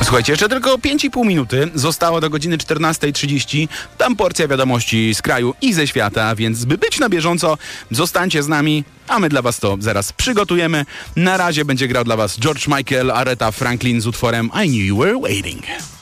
Słuchajcie, jeszcze tylko 5,5 minuty zostało do godziny 14:30. Tam porcja wiadomości z kraju i ze świata, więc by być na bieżąco, zostańcie z nami, a my dla was to zaraz przygotujemy. Na razie będzie grał dla was George Michael, Aretha Franklin z utworem I Knew You Were Waiting.